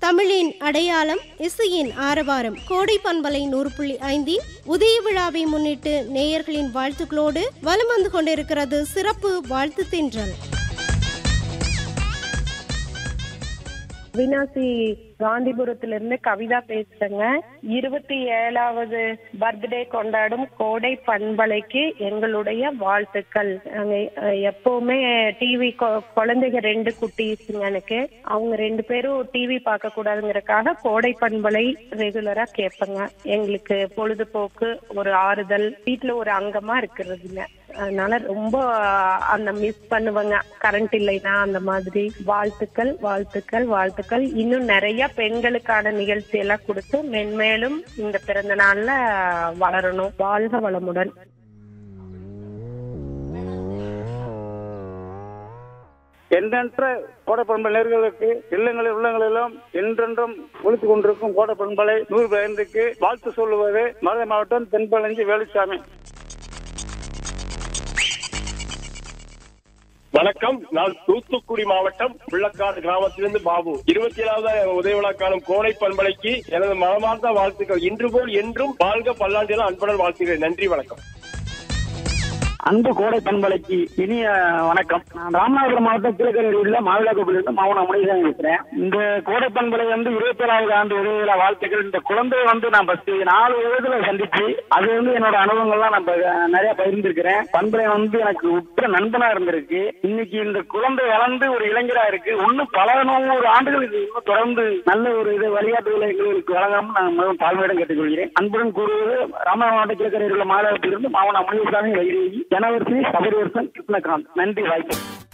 தமிழின் அடையாளம், இசையின் ஆரவாரம். கோடை பண்பலை 100.5 உதய விழாவை முன்னிட்டு நேயர்களின் வாழ்த்துக்களோடு வலம் வந்து கொண்டிருக்கிறது சிறப்பு வாழ்த்து தென்றல். அவினாசி காந்திபுரத்திலிருந்து கவிதா பேசுறேங்க. 27வது பர்த்டே கொண்டாடும் கோடை பண்பலைக்கு எங்களுடைய வாழ்த்துக்கள். நாங்க எப்பவுமே டிவி குழந்தைங்க 2 குட்டீஸுங்க எனக்கு. அவங்க 2 பேரும் டிவி பார்க்க கூடாதுங்கிறதுக்காக கோடை பண்பலை ரெகுலரா கேட்பங்க. எங்களுக்கு பொழுதுபோக்கு, ஒரு ஆறுதல், வீட்டுல ஒரு அங்கமா இருக்கிறதுங்க. அதனால ரொம்ப அந்த மிஸ் பண்ணுவாங்க கரண்ட் இல்லைன்னா. அந்த மாதிரி வாழ்த்துக்கள் வாழ்த்துக்கள் வாழ்த்துக்கள். இன்னும் நிறைய பெண்களுக்கான நிகழ்ச்சி எல்லாம் கொடுத்து மென்மேலும் இந்த பிறந்த நாள்ல வளரணும். வாழ்க வளமுடன். எண்ணற்ற கோடை பண்பலை நேயர்களுக்கு இல்லங்களில் உள்ளங்களிலும் என்றென்றும் ஒழித்து கொண்டிருக்கும் கோடை பண்பலை 100 வாழ்த்து சொல்லுவது மதுரை மாவட்டம் தென்பழஞ்சி வேலுசாமி. வணக்கம். நான் தூத்துக்குடி மாவட்டம் புள்ளக்காடு கிராமத்திலிருந்து பாபு. 27வது உதய விழா காணும் கோடை பண்பலைக்கு எனது மனமார்ந்த வாழ்த்துக்கள். இன்று போல் என்றும் வாழ்க பல்லாண்டிலும் அன்புடன் வாழ்த்துகிறேன். நன்றி, வணக்கம். அன்பு கோடை பண்பலைக்கு இனிய வணக்கம். நான் ராமநாதபுரம் மாவட்டம் கீழக்கரையில் உள்ள மாவிலாக்கோப்பிலிருந்து மாவன முனைதான் இருக்கிறேன். இந்த கோடை பண்பலை 27வது ஆண்டு உதவியில வாழ்த்துக்கள். இந்த குழந்தைய நான் ஃபர்ஸ்ட் 4 வயதுல சந்திச்சு அது என்னோட அனுபவங்கள்லாம் நான் நிறைய பகிர்ந்திருக்கிறேன். பண்பலை எனக்கு உற்ற நண்பனா இருந்திருக்கு. இன்னைக்கு இந்த குழந்தை வளர்ந்து ஒரு இளைஞரா இருக்கு. இன்னும் பல 100 ஆண்டுகள் இது இன்னும் தொடர்ந்து நல்ல ஒரு வழிகாட்டுதலை எங்களுக்கு வழங்காமல் நான் மிகவும் தாழ்மையிடம் கேட்டுக்கொள்கிறேன். அன்புடன் கூறுவது ராமநாதபுரம் மாவட்ட கீழக்கரையில் உள்ள மாவிலாக்கோப்பிலிருந்து மாவன முனைசாமி வைரேகி ஜனவரி சபரிவர்சன் கிருஷ்ணகாந்த். நன்றி, வாய்ப்பு.